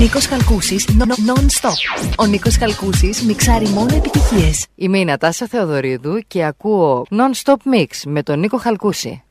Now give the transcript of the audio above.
Νίκος Χαλκούσης, non-stop. Ο Νίκος Χαλκούσης μιξάρει μόνο επιτυχίες. Είμαι η Νατάσα Θεοδωρίδου και ακούω non-stop mix με τον Νίκο Χαλκούση.